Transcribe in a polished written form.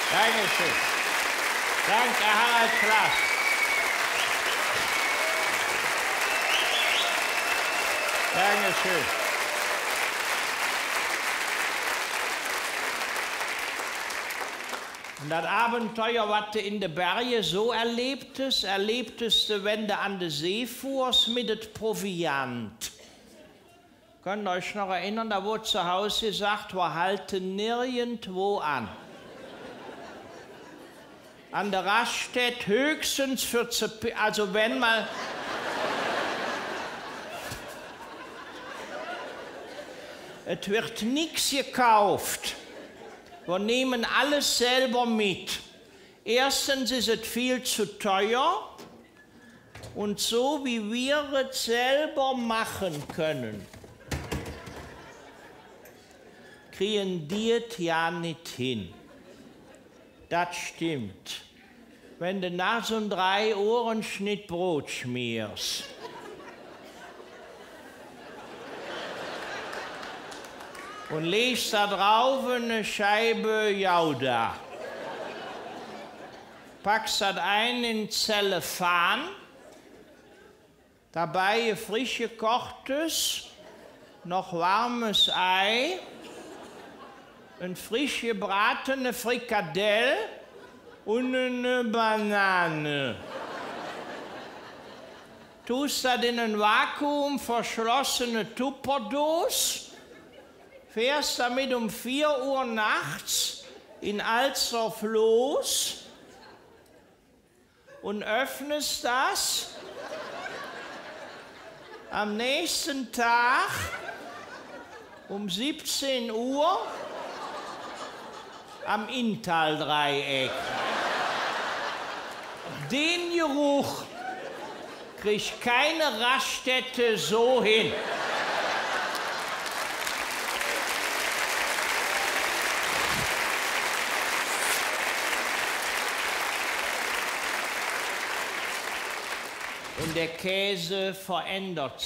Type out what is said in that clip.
Dankeschön. Danke, Harald Klaas. Dankeschön. Und das Abenteuer, was du in den Bergen so erlebtest du, wenn du an der See fuhrst mit dem Proviant. Könnt ihr euch noch erinnern, da wurde zu Hause gesagt, wir halten nirgendwo an. An der Raststätte höchstens für also wenn mal... Es wird nichts gekauft. Wir nehmen alles selber mit. Erstens ist es viel zu teuer und so wie wir es selber machen können, kriegen die es ja nicht hin. Das stimmt. Wenn du nach so einem 3-Ohren-Schnitt Brot schmierst, und legst da drauf eine Scheibe Gouda. Packst das ein in Zellophan, dabei ein frisch gekochtes, noch warmes Ei, ein frisch gebratene Frikadelle und eine Banane. Tust das in ein Vakuum verschlossene Tupperdose, fährst damit um 4 Uhr nachts in Alsdorf los und öffnest das am nächsten Tag um 17 Uhr am Inntal-Dreieck. Den Geruch kriegt keine Raststätte so hin. Und der Käse verändert